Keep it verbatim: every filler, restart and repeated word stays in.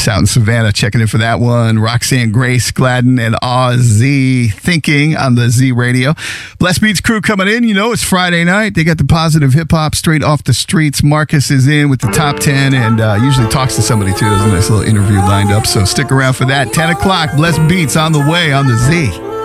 Beats out in Savannah, checking in for that one. Roxanne Grace Gladden and Oz Z Thinking on the Z Radio. Blessed Beats crew coming in. You know, it's Friday night. They got the positive hip hop straight off the streets. Marcus is in with the top ten and uh, usually talks to somebody too. There's a nice little interview lined up. So stick around for that. ten o'clock, Blessed Beats on the way on the Z.